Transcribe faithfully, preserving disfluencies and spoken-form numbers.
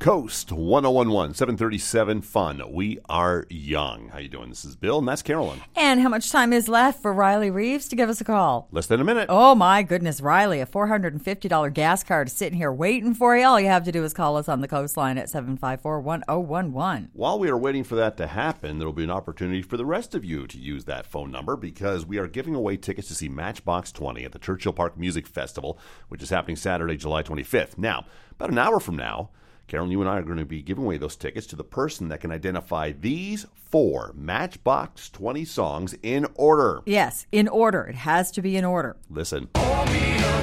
Coast one oh one one, seven thirty-seven Fun. We are young. How you doing? This is Bill, and that's Carolyn. And how much time is left for Riley Reeves to give us a call? Less than a minute. Oh, my goodness, Riley, a four hundred fifty dollars gas card is sitting here waiting for you. All you have to do is call us on the coastline at seven five four, one oh one one. While we are waiting for that to happen, there will be an opportunity for the rest of you to use that phone number because we are giving away tickets to see Matchbox twenty at the Churchill Park Music Festival, which is happening Saturday, July twenty-fifth. Now, about an hour from now, Carolyn, you and I are going to be giving away those tickets to the person that can identify these four Matchbox twenty songs in order. Yes, in order. It has to be in order. Listen. Pour me a